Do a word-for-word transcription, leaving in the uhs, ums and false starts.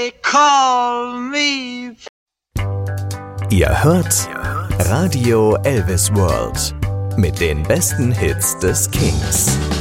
They call me. Ihr hört Radio Elvis World mit den besten Hits des Kings.